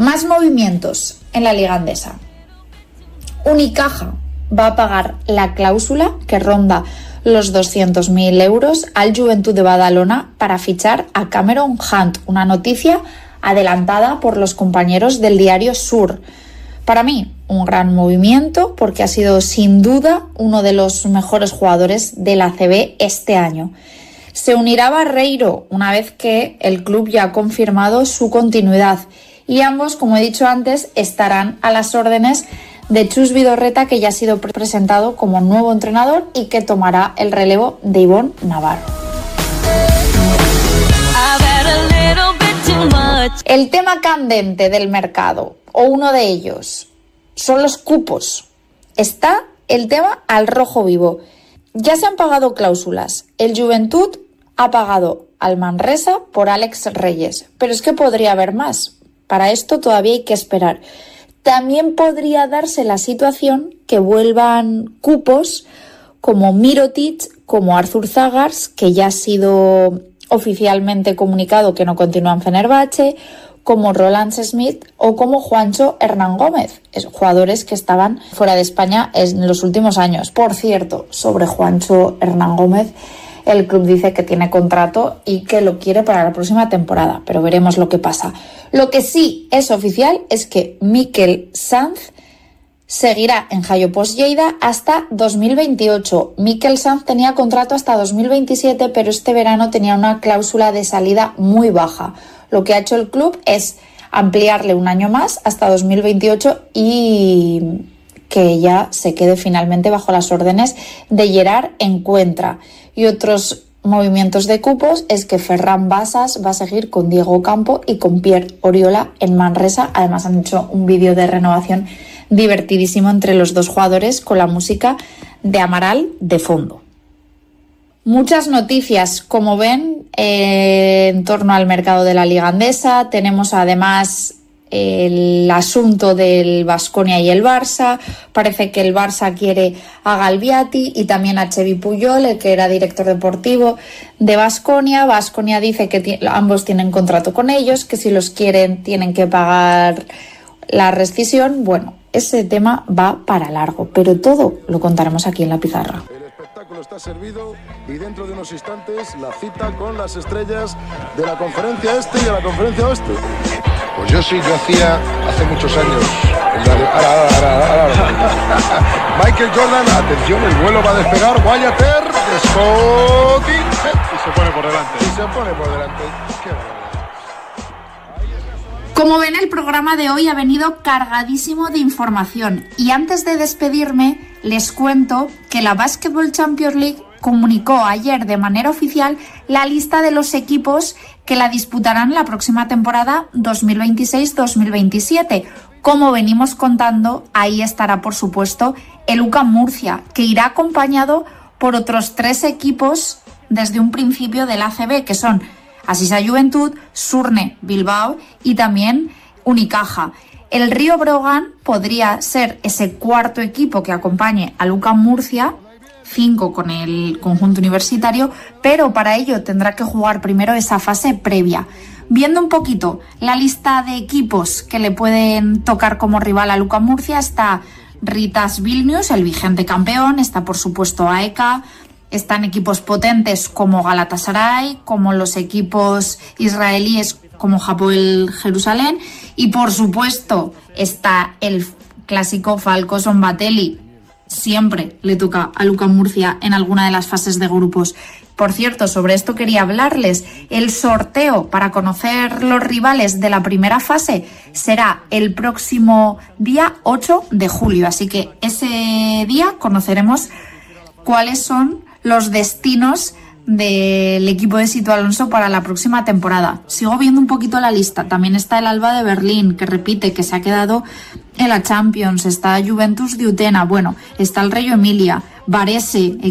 Más movimientos en la Liga Endesa. Unicaja va a pagar la cláusula que ronda los 200.000 euros al Joventut de Badalona para fichar a Cameron Hunt, una noticia adelantada por los compañeros del diario Sur. Para mí, un gran movimiento porque ha sido sin duda uno de los mejores jugadores del ACB este año. Se unirá Barreiro una vez que el club ya ha confirmado su continuidad y ambos, como he dicho antes, estarán a las órdenes de Chus Vidorreta, que ya ha sido presentado como nuevo entrenador y que tomará el relevo de Ivonne Navarro. El tema candente del mercado, o uno de ellos, son los cupos. Está el tema al rojo vivo. Ya se han pagado cláusulas. El Joventut ha pagado al Manresa por Alex Reyes, pero es que podría haber más. Para esto todavía hay que esperar. También podría darse la situación que vuelvan cupos como Mirotic, como Arthur Zagars, que ya ha sido oficialmente comunicado que no continúa en Fenerbahce, como Roland Smith o como Juancho Hernán Gómez, jugadores que estaban fuera de España en los últimos años. Por cierto, sobre Juancho Hernán Gómez, el club dice que tiene contrato y que lo quiere para la próxima temporada, pero veremos lo que pasa. Lo que sí es oficial es que Mikel Sanz seguirá en Jayopos Lleida hasta 2028. Mikel Sanz tenía contrato hasta 2027, pero este verano tenía una cláusula de salida muy baja. Lo que ha hecho el club es ampliarle un año más hasta 2028 y que ya se quede finalmente bajo las órdenes de Gerard Encuentra. Y otros movimientos de cupos es que Ferran Basas va a seguir con Diego Campo y con Pierre Oriola en Manresa. Además han hecho un vídeo de renovación divertidísimo entre los dos jugadores con la música de Amaral de fondo. Muchas noticias, como ven, en torno al mercado de la Liga Endesa. Tenemos además el asunto del Baskonia y el Barça. Parece que el Barça quiere a Galbiati y también a Xevi Puyol, el que era director deportivo de Baskonia. Baskonia dice que ambos tienen contrato con ellos, que si los quieren tienen que pagar la rescisión. Bueno, ese tema va para largo, pero todo lo contaremos aquí en La Pizarra. Está servido y dentro de unos instantes la cita con las estrellas de la conferencia este y de la conferencia oeste. Pues yo hacía hace muchos años. Michael Jordan, atención, el vuelo va a despegar. Wyatt Earp, Scotty. Y se pone por delante. Qué barbaridad. Como ven, el programa de hoy ha venido cargadísimo de información y antes de despedirme les cuento que la Basketball Champions League comunicó ayer de manera oficial la lista de los equipos que la disputarán la próxima temporada 2026-2027. Como venimos contando, ahí estará por supuesto el UCAM Murcia, que irá acompañado por otros 3 equipos desde un principio del ACB, que son Asisa Joventut, Surne Bilbao y también Unicaja. El Río Brogan podría ser ese cuarto equipo que acompañe a UCAM Murcia, 5 con el conjunto universitario, pero para ello tendrá que jugar primero esa fase previa. Viendo un poquito la lista de equipos que le pueden tocar como rival a UCAM Murcia, está Ritas Vilnius, el vigente campeón, está por supuesto AEK, están equipos potentes como Galatasaray, como los equipos israelíes como Hapoel Jerusalén y por supuesto está el clásico Falco Szombathely. Siempre le toca a UCAM Murcia en alguna de las fases de grupos. Por cierto, sobre esto quería hablarles. El sorteo para conocer los rivales de la primera fase será el próximo día 8 de julio. Así que ese día conoceremos cuáles son los destinos del equipo de Sito Alonso para la próxima temporada. Sigo viendo un poquito la lista. También está el Alba de Berlín, que repite, que se ha quedado en la Champions. Está Juventus de Utena. Bueno, está el Reggio Emilia, Varese,